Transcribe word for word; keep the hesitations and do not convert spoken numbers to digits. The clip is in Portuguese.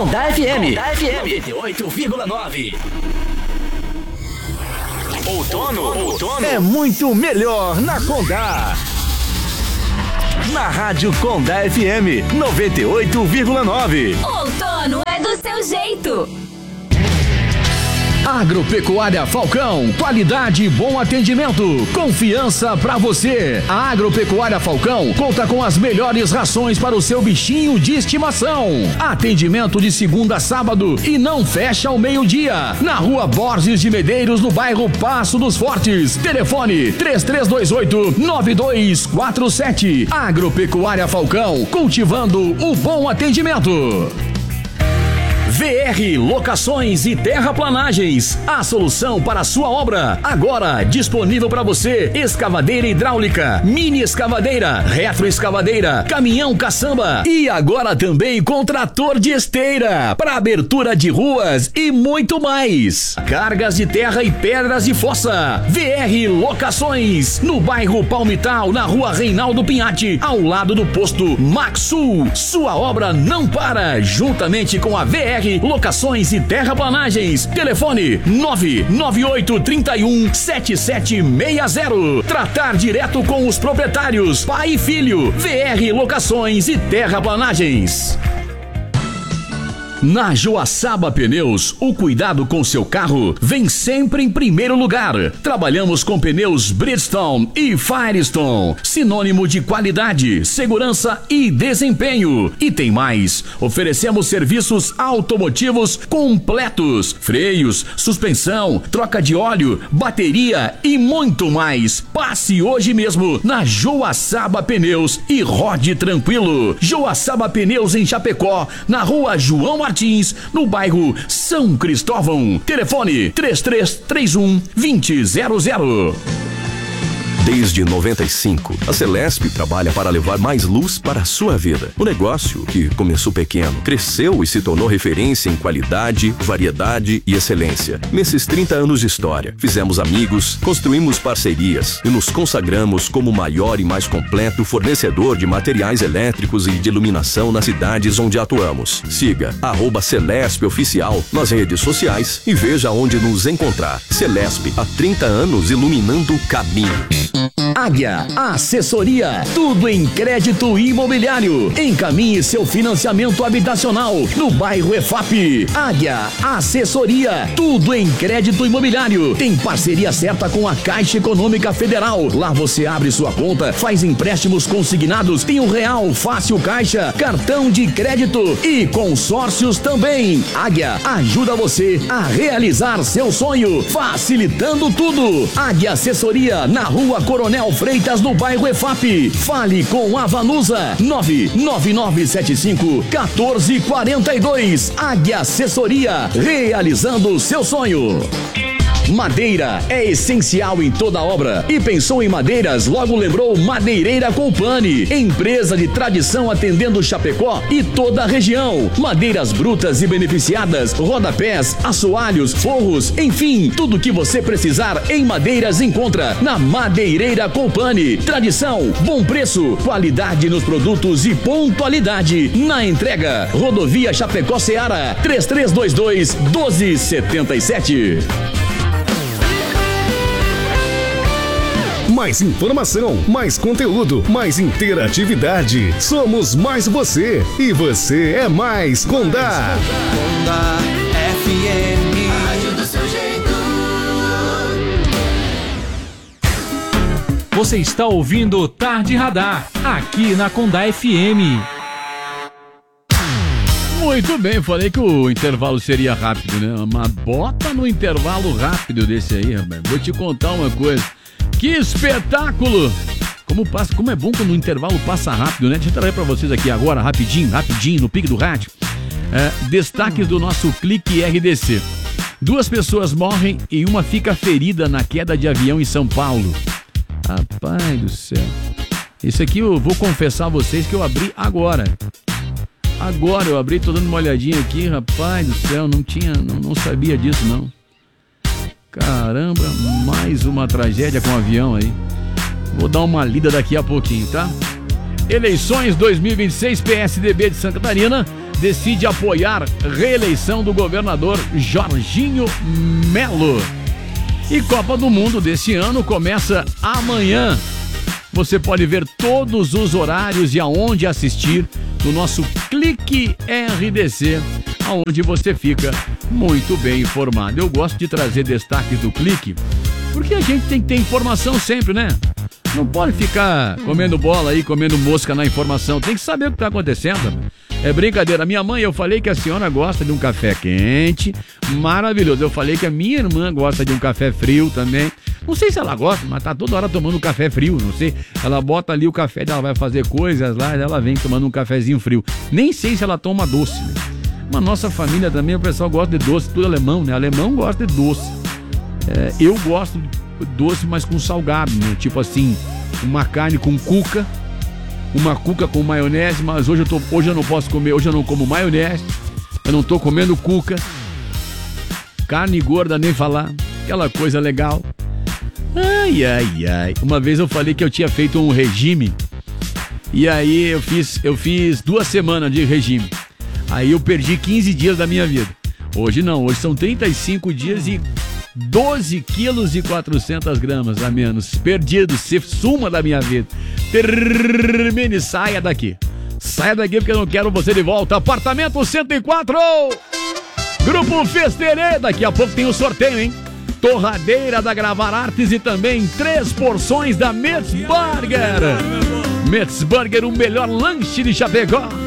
Condá F M. Condá F M noventa e oito vírgula nove. Outono, outono é muito melhor na Condá. Na Rádio Condá F M noventa e oito vírgula nove. Outono é do seu jeito. Agropecuária Falcão, qualidade e bom atendimento, confiança pra você. A Agropecuária Falcão conta com as melhores rações para o seu bichinho de estimação. Atendimento de segunda a sábado e não fecha ao meio-dia. Na Rua Borges de Medeiros, no bairro Passo dos Fortes. Telefone três três dois oito, nove dois quatro sete. Agropecuária Falcão, cultivando o bom atendimento. V R Locações e Terraplanagens, a solução para a sua obra. Agora disponível para você: escavadeira hidráulica, mini escavadeira, retroescavadeira, caminhão caçamba e agora também com trator de esteira para abertura de ruas e muito mais. Cargas de terra e pedras de fossa. V R Locações, no bairro Palmital, na Rua Reinaldo Pinhatti, ao lado do posto Maxul. Sua obra não para, juntamente com a V R Locações e Terraplanagens. Telefone nove nove oito três um sete sete seis zero. Tratar direto com os proprietários, pai e filho. V R Locações e Terraplanagens. Na Joaçaba Pneus, o cuidado com seu carro vem sempre em primeiro lugar. Trabalhamos com pneus Bridgestone e Firestone, sinônimo de qualidade, segurança e desempenho. E tem mais, oferecemos serviços automotivos completos, freios, suspensão, troca de óleo, bateria e muito mais. Passe hoje mesmo na Joaçaba Pneus e rode tranquilo. Joaçaba Pneus em Chapecó, na Rua João Martins, no bairro São Cristóvão. Telefone três três três um, dois zero zero. Desde noventa e cinco, a Celesp trabalha para levar mais luz para a sua vida. O negócio, que começou pequeno, cresceu e se tornou referência em qualidade, variedade e excelência. Nesses trinta anos de história, fizemos amigos, construímos parcerias e nos consagramos como o maior e mais completo fornecedor de materiais elétricos e de iluminação nas cidades onde atuamos. Siga arroba Celesp Oficial nas redes sociais e veja onde nos encontrar. Celesp, há trinta anos iluminando caminhos. Águia Assessoria, tudo em crédito imobiliário. Encaminhe seu financiamento habitacional no bairro E F A P. Águia Assessoria, tudo em crédito imobiliário. Tem parceria certa com a Caixa Econômica Federal. Lá você abre sua conta, faz empréstimos consignados, tem o Real Fácil Caixa, cartão de crédito e consórcios também. Águia ajuda você a realizar seu sonho, facilitando tudo. Águia Assessoria, na Rua Coronel Freitas, no bairro E F A P. Fale com a Vanusa nove nove nove sete cinco um quatro quatro dois. Águia Assessoria, realizando o seu sonho. Madeira é essencial em toda obra. E pensou em madeiras, logo lembrou Madeireira Company, empresa de tradição atendendo Chapecó e toda a região. Madeiras brutas e beneficiadas, rodapés, assoalhos, forros, enfim, tudo que você precisar em madeiras encontra na Madeireira Company. Tradição, bom preço, qualidade nos produtos e pontualidade na entrega. Rodovia Chapecó Ceará, três três dois dois, um dois sete sete. Mais informação, mais conteúdo, mais interatividade. Somos mais você e você é mais Condá. Condá F M. Rádio do seu jeito. Você está ouvindo Tarde Radar, aqui na Condá F M. Muito bem, falei que o intervalo seria rápido, né? Mas bota no intervalo rápido desse aí, rapaz. Vou te contar uma coisa. Que espetáculo! Como passa, como é bom quando o intervalo passa rápido, né? Deixa eu trazer pra vocês aqui agora, rapidinho, rapidinho, no pique do rádio. É, destaques do nosso Clique R D C. Duas pessoas morrem e uma fica ferida na queda de avião em São Paulo. Rapaz do céu. Isso aqui eu vou confessar a vocês que eu abri agora. Agora eu abri, tô dando uma olhadinha aqui, rapaz do céu, não tinha, não, não sabia disso não. Caramba, mais uma tragédia com o avião aí. Vou dar uma lida daqui a pouquinho, tá? Eleições dois mil e vinte e seis, P S D B de Santa Catarina decide apoiar reeleição do governador Jorginho Melo. E Copa do Mundo desse ano começa amanhã. Você pode ver todos os horários e aonde assistir no nosso Clique R D C, aonde você fica muito bem informado. Eu gosto de trazer destaques do Clique, porque a gente tem que ter informação sempre, né? Não pode ficar comendo bola aí, comendo mosca na informação. Tem que saber o que está acontecendo. É brincadeira. Minha mãe, eu falei que a senhora gosta de um café quente, maravilhoso. Eu falei que a minha irmã gosta de um café frio também. Não sei se ela gosta, mas tá toda hora tomando um café frio, não sei. Ela bota ali o café, ela vai fazer coisas lá, ela vem tomando um cafezinho frio. Nem sei se ela toma doce, né? Mas nossa família também, o pessoal gosta de doce, tudo alemão, né? Alemão gosta de doce. É, eu gosto de doce, mas com salgado, né? Tipo assim, uma carne com cuca, uma cuca com maionese, mas hoje eu, tô, hoje eu não posso comer, hoje eu não como maionese, eu não tô comendo cuca, carne gorda nem falar, aquela coisa legal. Ai, ai, ai. Uma vez eu falei que eu tinha feito um regime, e aí eu fiz, eu fiz duas semanas de regime, aí eu perdi quinze dias da minha vida. Hoje não, hoje são trinta e cinco dias e doze quilos e quatrocentas gramas a menos. Perdido, se suma da minha vida. Termine, saia daqui. Saia daqui porque eu não quero você de volta. Apartamento cento e quatro. Grupo Festerê. Daqui a pouco tem o sorteio, hein? Torradeira da Gravar Artes e também três porções da Metz Burger. Metz Burger, o melhor lanche de Chapecó.